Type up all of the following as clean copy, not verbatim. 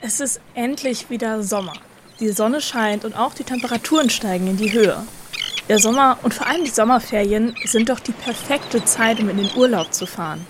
Es ist endlich wieder Sommer. Die Sonne scheint und auch die Temperaturen steigen in die Höhe. Der Sommer und vor allem die Sommerferien sind doch die perfekte Zeit, um in den Urlaub zu fahren.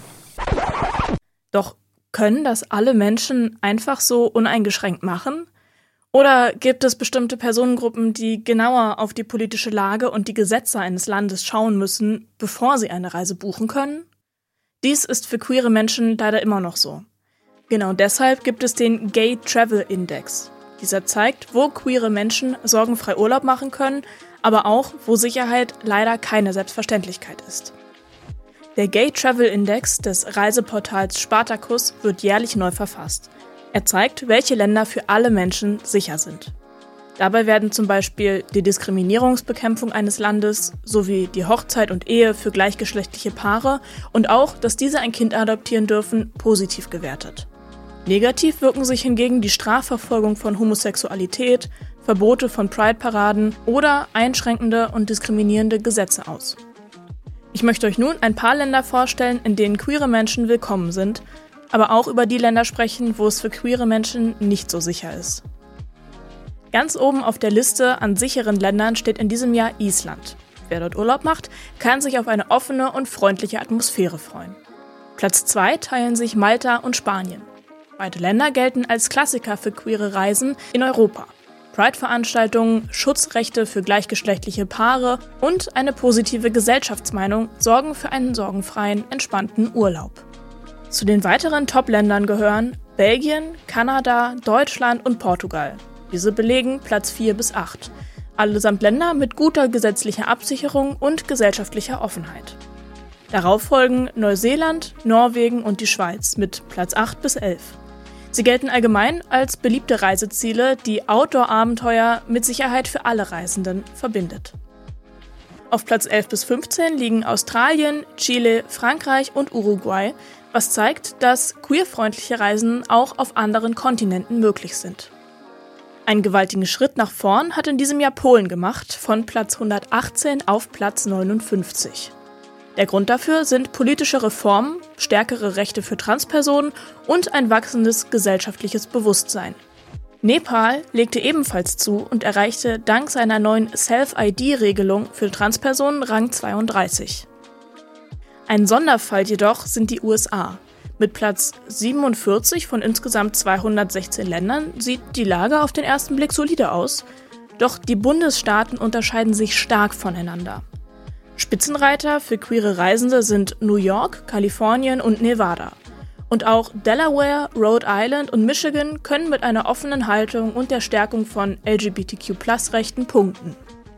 Doch können das alle Menschen einfach so uneingeschränkt machen? Oder gibt es bestimmte Personengruppen, die genauer auf die politische Lage und die Gesetze eines Landes schauen müssen, bevor sie eine Reise buchen können? Dies ist für queere Menschen leider immer noch so. Genau deshalb gibt es den Gay Travel Index. Dieser zeigt, wo queere Menschen sorgenfrei Urlaub machen können, aber auch, wo Sicherheit leider keine Selbstverständlichkeit ist. Der Gay Travel Index des Reiseportals Spartacus wird jährlich neu verfasst. Er zeigt, welche Länder für alle Menschen sicher sind. Dabei werden zum Beispiel die Diskriminierungsbekämpfung eines Landes sowie die Hochzeit und Ehe für gleichgeschlechtliche Paare und auch, dass diese ein Kind adoptieren dürfen, positiv gewertet. Negativ wirken sich hingegen die Strafverfolgung von Homosexualität, Verbote von Pride-Paraden oder einschränkende und diskriminierende Gesetze aus. Ich möchte euch nun ein paar Länder vorstellen, in denen queere Menschen willkommen sind, aber auch über die Länder sprechen, wo es für queere Menschen nicht so sicher ist. Ganz oben auf der Liste an sicheren Ländern steht in diesem Jahr Island. Wer dort Urlaub macht, kann sich auf eine offene und freundliche Atmosphäre freuen. Platz 2 teilen sich Malta und Spanien. Beide Länder gelten als Klassiker für queere Reisen in Europa. Pride-Veranstaltungen, Schutzrechte für gleichgeschlechtliche Paare und eine positive Gesellschaftsmeinung sorgen für einen sorgenfreien, entspannten Urlaub. Zu den weiteren Top-Ländern gehören Belgien, Kanada, Deutschland und Portugal. Diese belegen Platz 4 bis 8. Allesamt Länder mit guter gesetzlicher Absicherung und gesellschaftlicher Offenheit. Darauf folgen Neuseeland, Norwegen und die Schweiz mit Platz 8 bis 11. Sie gelten allgemein als beliebte Reiseziele, die Outdoor-Abenteuer mit Sicherheit für alle Reisenden verbindet. Auf Platz 11 bis 15 liegen Australien, Chile, Frankreich und Uruguay, was zeigt, dass queerfreundliche Reisen auch auf anderen Kontinenten möglich sind. Einen gewaltigen Schritt nach vorn hat in diesem Jahr Polen gemacht, von Platz 118 auf Platz 59. Der Grund dafür sind politische Reformen, stärkere Rechte für Transpersonen und ein wachsendes gesellschaftliches Bewusstsein. Nepal legte ebenfalls zu und erreichte dank seiner neuen Self-ID-Regelung für Transpersonen Rang 32. Ein Sonderfall jedoch sind die USA. Mit Platz 47 von insgesamt 216 Ländern sieht die Lage auf den ersten Blick solide aus, doch die Bundesstaaten unterscheiden sich stark voneinander. Spitzenreiter für queere Reisende sind New York, Kalifornien und Nevada. Und auch Delaware, Rhode Island und Michigan können mit einer offenen Haltung und der Stärkung von LGBTQ+-Rechten punkten.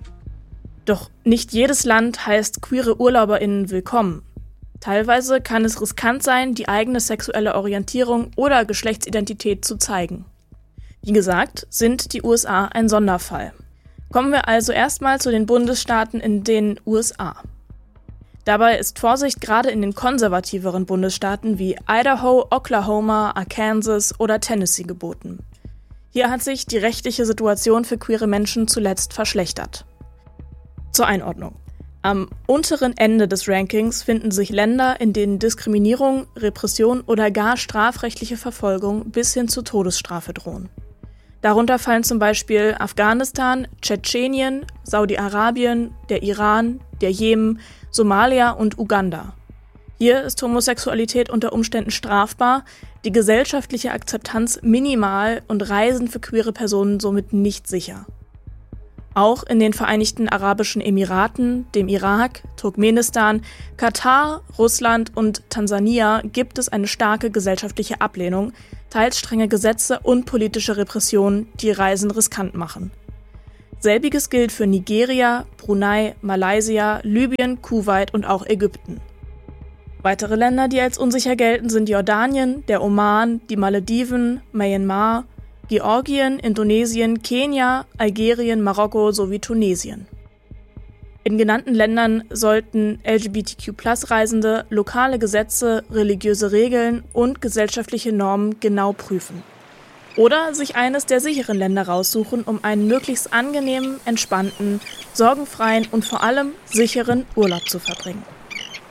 Doch nicht jedes Land heißt queere UrlauberInnen willkommen. Teilweise kann es riskant sein, die eigene sexuelle Orientierung oder Geschlechtsidentität zu zeigen. Wie gesagt, sind die USA ein Sonderfall. Kommen wir also erstmal zu den Bundesstaaten in den USA. Dabei ist Vorsicht gerade in den konservativeren Bundesstaaten wie Idaho, Oklahoma, Arkansas oder Tennessee geboten. Hier hat sich die rechtliche Situation für queere Menschen zuletzt verschlechtert. Zur Einordnung. Am unteren Ende des Rankings finden sich Länder, in denen Diskriminierung, Repression oder gar strafrechtliche Verfolgung bis hin zur Todesstrafe drohen. Darunter fallen zum Beispiel Afghanistan, Tschetschenien, Saudi-Arabien, der Iran, der Jemen, Somalia und Uganda. Hier ist Homosexualität unter Umständen strafbar, die gesellschaftliche Akzeptanz minimal und Reisen für queere Personen somit nicht sicher. Auch in den Vereinigten Arabischen Emiraten, dem Irak, Turkmenistan, Katar, Russland und Tansania gibt es eine starke gesellschaftliche Ablehnung, teils strenge Gesetze und politische Repressionen, die Reisen riskant machen. Selbiges gilt für Nigeria, Brunei, Malaysia, Libyen, Kuwait und auch Ägypten. Weitere Länder, die als unsicher gelten, sind Jordanien, der Oman, die Malediven, Myanmar, Georgien, Indonesien, Kenia, Algerien, Marokko sowie Tunesien. In genannten Ländern sollten LGBTQ+-Reisende lokale Gesetze, religiöse Regeln und gesellschaftliche Normen genau prüfen. Oder sich eines der sicheren Länder raussuchen, um einen möglichst angenehmen, entspannten, sorgenfreien und vor allem sicheren Urlaub zu verbringen.